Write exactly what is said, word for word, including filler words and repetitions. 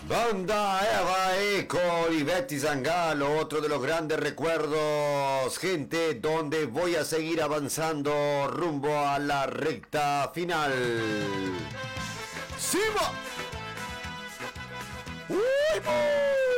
Banda Eva Eco, Olivetti Zangalo, otro de los grandes recuerdos, gente, donde voy a seguir avanzando rumbo a la recta final. ¡Sima! ¡Uy!